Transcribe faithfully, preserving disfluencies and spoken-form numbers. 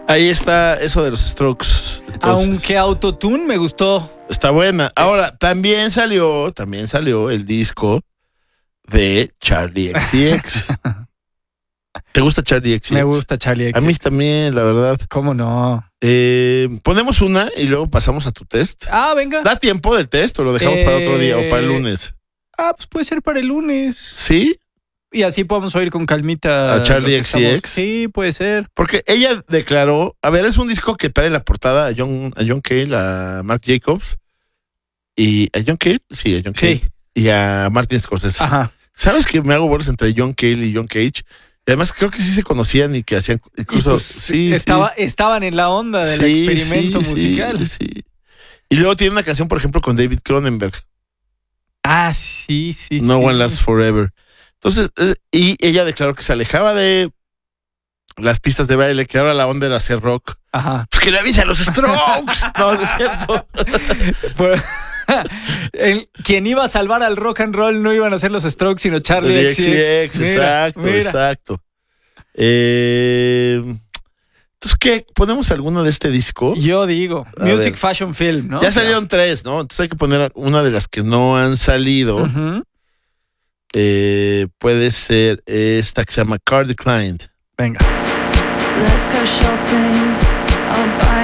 Ahí está eso de los Strokes. Entonces, aunque Autotune me gustó. Está buena. Ahora, también salió, también salió el disco de Charlie X C X. ¿Te gusta Charlie X C X? Me gusta Charlie X C X. A mí también, la verdad. ¿Cómo no? Eh, ponemos una y luego pasamos a tu test. Ah, venga. ¿Da tiempo del test o lo dejamos Eh, para otro día o para el lunes? Ah, pues puede ser para el lunes. ¿Sí? Y así podemos oír con calmita. ¿A Charlie lo que X C X? estamos- Sí, puede ser. Porque ella declaró, a ver, es un disco que trae en la portada a John, a John Cale, a Mark Jacobs y a John Cale, sí, a John Cale, Sí. y a Martin Scorsese. Ajá. ¿Sabes que me hago bolas entre John Cale y John Cage? Y además creo que sí se conocían y que hacían incluso, Y pues, sí, estaba, sí. Estaban en la onda del Sí, experimento sí, musical. Sí, sí. Y luego tiene una canción, por ejemplo, con David Cronenberg, Ah, sí, sí, No sí. One Lasts Forever. Entonces, eh, y ella declaró que se alejaba de las pistas de baile, que ahora la onda era hacer rock. Ajá. Pues que le avise a los Strokes. No, no es cierto. Por- El- quien iba a salvar al rock and roll no iban a ser los Strokes, sino Charlie De X C X. X C X, exacto, Mira, mira. exacto. Eh, entonces, ¿qué? ¿Ponemos alguno de este disco? Yo digo, A Music ver. Fashion Film, ¿no? Ya O sea, salieron tres, ¿no? Entonces hay que poner una de las que no han salido. ujú. Eh, puede ser esta que se llama Car Declined. Venga. Let's go shopping. I'll buy